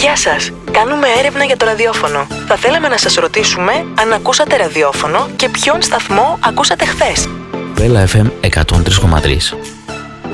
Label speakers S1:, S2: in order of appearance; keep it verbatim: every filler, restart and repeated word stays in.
S1: Γεια σας, κάνουμε έρευνα για το ραδιόφωνο. Θα θέλαμε να σας ρωτήσουμε αν ακούσατε ραδιόφωνο και ποιον σταθμό ακούσατε χθες.
S2: Βέλα εφ εμ εκατόν τρία κόμμα τρία.